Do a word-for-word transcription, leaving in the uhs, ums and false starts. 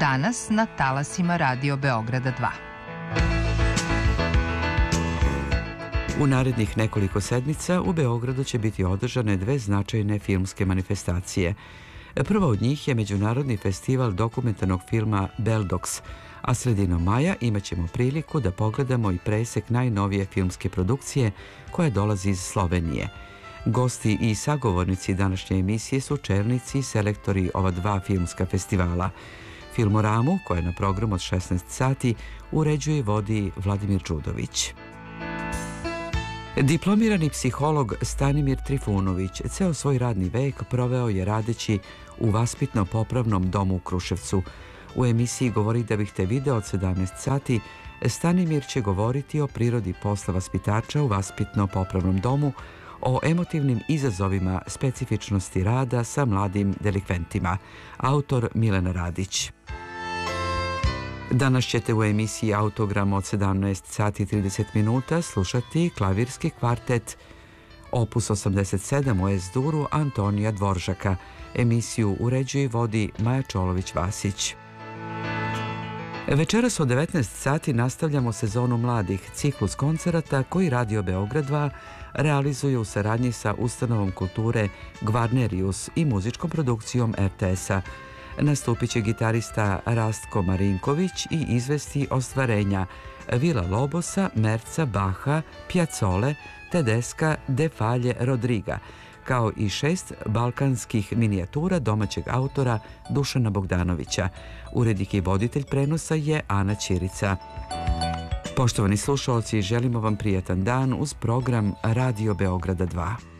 danas na talasima Radio Beograda dva. U narednih nekoliko sedmica u Beogradu će biti održane dve značajne filmske manifestacije. Prva od njih je Međunarodni festival dokumentarnog filma Beldox, a sredinom maja imat ćemo priliku da pogledamo i presek najnovije filmske produkcije koja dolazi iz Slovenije. Gosti i sagovornici današnje emisije su čelnici i selektori ova dva filmska festivala. Filmoramu, koja je na programu od šesnaest sati, uređuje i vodi Vladimir Đudović. Diplomirani psiholog Stanimir Trifunović ceo svoj radni vek proveo je radeći u vaspitno-popravnom domu u Kruševcu. U emisiji Govori da bih te video od sedamnaest sati Stanimir će govoriti o prirodi posla vaspitača u vaspitno-popravnom domu, o emotivnim izazovima specifičnosti rada sa mladim delikventima. Autor Milena Radić. Danas ćete u emisiji Autogram od sedamnaest sati i trideset minuta slušati klavirski kvartet Opus osamdeset sedam u Es-duru Antonija Dvoržaka. Emisiju uređuje i vodi Maja Čolović-Vasić. Večeras od devetnaest sati nastavljamo sezonu mladih, ciklus koncerata koji Radio Beograd dva realizuje u saradnji sa ustanovom kulture Gvarnerius i muzičkom produkcijom er te es-a. Nastupit će gitarista Rastko Marinković i izvesti ostvarenja Vila Lobosa, Merca, Baha, Piazzole, Tedeska, De Falje, Rodriga, kao i šest balkanskih minijatura domaćeg autora Dušana Bogdanovića. Urednik i voditelj prenosa je Ana Ćirica. Poštovani slušaoci, želimo vam prijatan dan uz program Radio Beograda dva.